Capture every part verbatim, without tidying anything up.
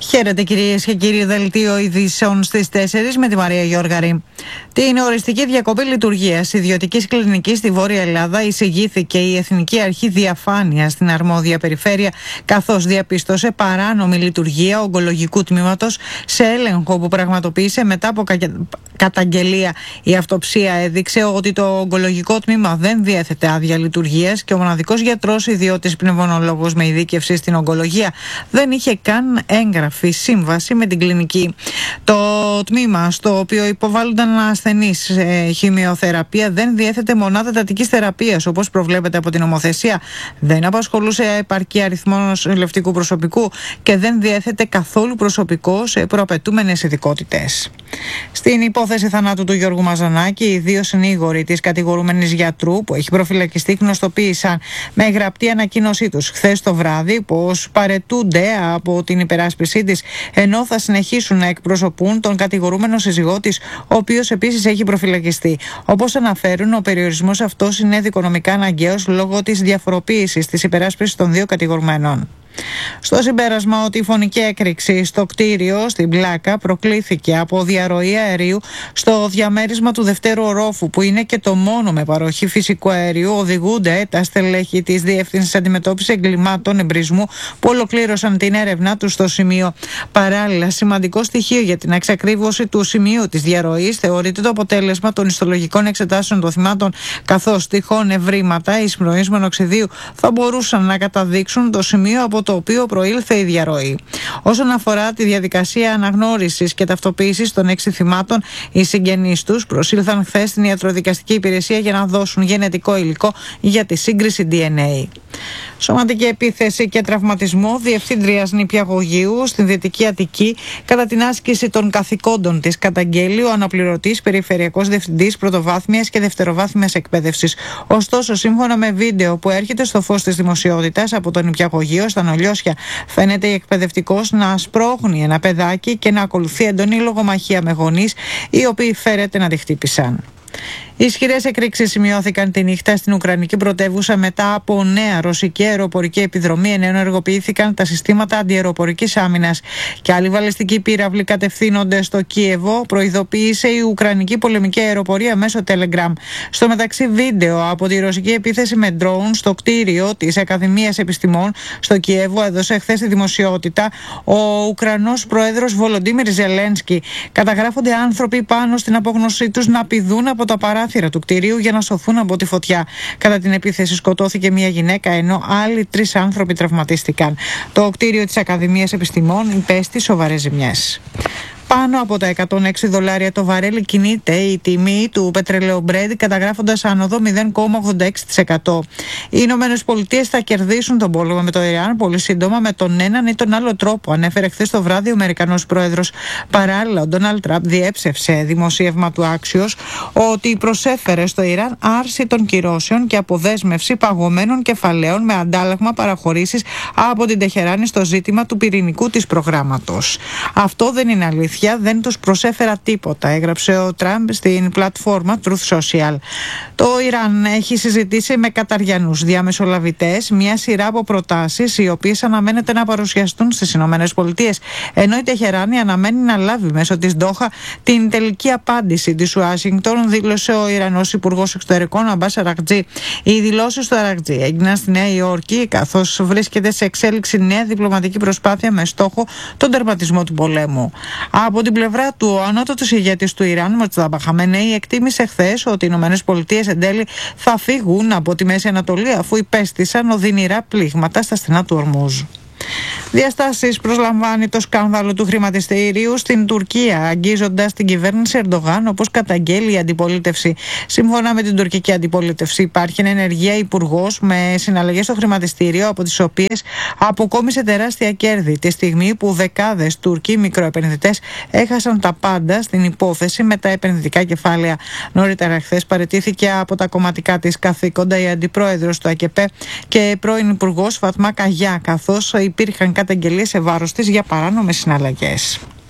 Χαίρετε κυρίες και κύριοι, δελτίο ειδήσεων στις τέσσερις με τη Μαρία Γιώργαρη. Την οριστική διακοπή λειτουργίας ιδιωτικής κλινικής στη Βόρεια Ελλάδα εισηγήθηκε η Εθνική Αρχή Διαφάνειας στην αρμόδια περιφέρεια, καθώς διαπίστωσε παράνομη λειτουργία ογκολογικού τμήματος σε έλεγχο που πραγματοποίησε μετά από καταγγελία. Η αυτοψία έδειξε ότι το ογκολογικό τμήμα δεν διέθετε άδεια λειτουργίας και ο μοναδικός γιατρός ιδιώτης πνευμονολόγος με ειδίκευση στην ογκολογία δεν είχε καν έγγραφη σύμβαση με την κλινική. Το τμήμα στο οποίο υποβάλλονταν ασθενείς σε χημειοθεραπεία δεν διέθετε μονάδα εντατικής θεραπείας όπως προβλέπεται από την νομοθεσία, δεν απασχολούσε επαρκή αριθμό νοσηλευτικού προσωπικού και δεν διέθετε καθόλου προσωπικό σε προαπαιτούμενες ειδικότητες. Στην υπόθεση θανάτου του Γιώργου Μαζανάκη, οι δύο συνήγοροι της κατηγορούμενης γιατρού που έχει προφυλακιστεί γνωστοποίησαν με γραπτή ανακοίνωσή τους χθες το βράδυ πως παρετούνται από την υπεράσπιση της, ενώ θα συνεχίσουν να εκπροσωπούν τον κατηγορούμενο σύζυγό της, ο οποίος επίσης έχει προφυλακιστεί. Όπως αναφέρουν, ο περιορισμός αυτός είναι δικονομικά αναγκαίος λόγω της διαφοροποίησης της υπεράσπισης των δύο κατηγορουμένων. Στο συμπέρασμα ότι η φωνική έκρηξη στο κτίριο στην Πλάκα προκλήθηκε από διαρροή αερίου στο διαμέρισμα του δευτέρου ορόφου, που είναι και το μόνο με παροχή φυσικού αερίου, οδηγούνται τα στελέχη της Διεύθυνσης Αντιμετώπισης Εγκλημάτων Εμπρισμού που ολοκλήρωσαν την έρευνά τους στο σημείο. Παράλληλα, σημαντικό στοιχείο για την εξακρίβωση του σημείου της διαρροής θεωρείται το αποτέλεσμα των ιστολογικών εξετάσεων των θυμάτων, καθώς τυχόν ευρήματα εισπνοής μονοξιδίου θα μπορούσαν να καταδείξουν το σημείο από το οποίο προήλθε η διαρροή. Όσον αφορά τη διαδικασία αναγνώρισης και ταυτοποίησης των έξι θυμάτων, οι συγγενείς τους προσήλθαν χθες στην ιατροδικαστική υπηρεσία για να δώσουν γενετικό υλικό για τη σύγκριση ντι εν έι. Σωματική επίθεση και τραυματισμό διευθύντριας νηπιαγωγείου στην Δυτική Αττική κατά την άσκηση των καθηκόντων της, καταγγέλει ο αναπληρωτής περιφερειακός διευθυντής πρωτοβάθμιας και δευτεροβάθμιας εκπαίδευσης. Ωστόσο, σύμφωνα με βίντεο που έρχεται στο φως της δημοσιότητας από το νηπιαγωγείο στα Νολιώσια, φαίνεται η εκπαιδευτικός να σπρώχνει ένα παιδάκι και να ακολουθεί έντονη λογομαχία με γονείς, οι οποίοι φέρεται να τη χτύπησαν. Ισχυρές εκρήξεις σημειώθηκαν τη νύχτα στην Ουκρανική πρωτεύουσα μετά από νέα ρωσική αεροπορική επιδρομή, ενώ ενεργοποιήθηκαν τα συστήματα αντιαεροπορικής άμυνας. Και άλλοι βαλιστικοί πύραυλοι κατευθύνονται στο Κίεβο, προειδοποίησε η Ουκρανική πολεμική αεροπορία μέσω Telegram. Στο μεταξύ, βίντεο από τη ρωσική επίθεση με ντρόουν στο κτίριο της Ακαδημίας Επιστημών στο Κιέβο έδωσε χθες τη δημοσιότητα ο Ουκρανός πρόεδρος Βολοντίμιρ Ζελένσκι. Καταγράφονται άνθρωποι πάνω στην απόγνωσή τους να πηδούν από τα παράθυρα του κτηρίου για να σωθούν από τη φωτιά. Κατά την επίθεση σκοτώθηκε μια γυναίκα, ενώ άλλοι τρεις άνθρωποι τραυματίστηκαν. Το κτίριο της Ακαδημίας Επιστημών υπέστη σοβαρές ζημιές. Πάνω από τα εκατόν έξι δολάρια το βαρέλι κινείται η τιμή του πετρελαίου Brent, καταγράφοντας άνοδο μηδέν κόμμα ογδόντα έξι τοις εκατό. Οι Ηνωμένες Πολιτείες θα κερδίσουν τον πόλεμο με το Ιράν πολύ σύντομα με τον έναν ή τον άλλο τρόπο, ανέφερε χθες το βράδυ ο Αμερικανός πρόεδρος. Παράλληλα, ο Ντόναλντ Τραμπ διέψευσε δημοσίευμα του Axios ότι προσέφερε στο Ιράν άρση των κυρώσεων και αποδέσμευση παγωμένων κεφαλαίων με αντάλλαγμα παραχωρήσεις από την Τεχεράνη στο ζήτημα του πυρηνικού της προγράμματος. Αυτό δεν είναι αλήθεια. Δεν τους προσέφερα τίποτα, έγραψε ο Τραμπ στην πλατφόρμα Truth Social. Το Ιράν έχει συζητήσει με καταριανούς διαμεσολαβητές μια σειρά από προτάσεις, οι οποίες αναμένεται να παρουσιαστούν στις Ηνωμένες Πολιτείες, ενώ η Τεχεράνη αναμένει να λάβει μέσω της Ντόχα την τελική απάντηση της Ουάσιγκτον, δήλωσε ο Ιρανός Υπουργός Εξωτερικών Αμπάς Αρακτζή. Οι δηλώσεις του Αρακτζή έγιναν στη Νέα Υόρκη, καθώς βρίσκεται σε εξέλιξη νέα διπλωματική προσπάθεια με στόχο τον τερματισμό του πολέμου. Από την πλευρά του, ο ανώτατος ηγέτης του Ιράν, Μοτζτάμπα Χαμενέι, εκτίμησε χθες ότι οι Ηνωμένες Πολιτείες εν τέλει θα φύγουν από τη Μέση Ανατολή, αφού υπέστησαν οδυνηρά πλήγματα στα στενά του Ορμούζ. Διαστάσεις προσλαμβάνει το σκάνδαλο του χρηματιστηρίου στην Τουρκία, αγγίζοντας την κυβέρνηση Ερντογάν, όπως καταγγέλει η αντιπολίτευση. Σύμφωνα με την τουρκική αντιπολίτευση, υπάρχει ενεργεία υπουργός με συναλλαγές στο χρηματιστήριο, από τις οποίες αποκόμισε τεράστια κέρδη, τη στιγμή που δεκάδες Τούρκοι μικροεπενδυτές έχασαν τα πάντα στην υπόθεση με τα επενδυτικά κεφάλαια. Νωρίτερα χθες παραιτήθηκε από τα κομματικά της καθήκοντα η αντιπρόεδρος του ΑΚΕΠΕ και πρώην υπουργός Φατμά Καγιά, καθώς υπήρχαν καταγγελίες σε βάρος της για παράνομες συναλλαγές.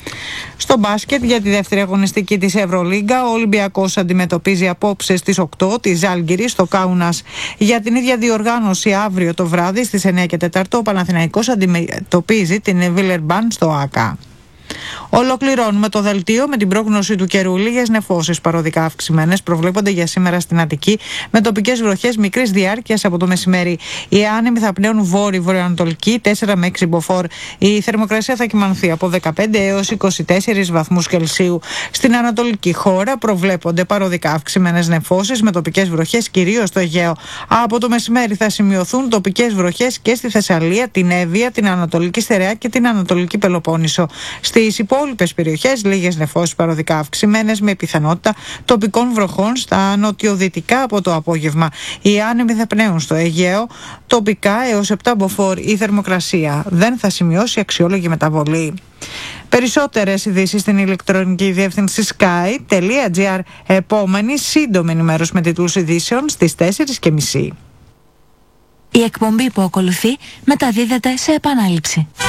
Στο μπάσκετ, για τη δεύτερη αγωνιστική της Ευρωλίγκα, ο Ολυμπιακός αντιμετωπίζει απόψε στις οκτώ τη Ζάλγκιρη στο Κάουνας. Για την ίδια διοργάνωση, αύριο το βράδυ στις εννιά και τέσσερα ο Παναθηναϊκός αντιμετωπίζει την Βίλερμπαν στο ΆΚΑ. Ολοκληρώνουμε το δελτίο με την πρόγνωση του καιρού. Λίγες νεφώσεις παροδικά αυξημένες προβλέπονται για σήμερα στην Αττική, με τοπικές βροχές μικρής διάρκειας από το μεσημέρι. Οι άνεμοι θα πνέουν βόρειο-βορειοανατολική, τέσσερα με έξι μποφόρ. Η θερμοκρασία θα κυμανθεί από δεκαπέντε έως είκοσι τέσσερις βαθμούς Κελσίου. Στην ανατολική χώρα προβλέπονται παροδικά αυξημένες νεφώσεις με τοπικές βροχές κυρίως στο Αιγαίο. Από το μεσημέρι θα σημειωθούν τοπικές βροχές και στη Θεσσαλία, την Εύβοια, την Ανατολική Στερεά και την Ανατολική Πελοπόννησο. Στις υπόλοιπες περιοχές, λίγες νεφώσεις παροδικά αυξημένες με πιθανότητα τοπικών βροχών στα νοτιοδυτικά από το απόγευμα. Οι άνεμοι θα πνέουν στο Αιγαίο, τοπικά έως επτά μποφόρ. Η θερμοκρασία δεν θα σημειώσει αξιόλογη μεταβολή. Περισσότερες ειδήσεις στην ηλεκτρονική διεύθυνση sky τελεία gr. Επόμενη σύντομη ενημέρωση με τίτλους ειδήσεων στις τέσσερις και μισή. Η εκπομπή που ακολουθεί μεταδίδεται σε επανάληψη.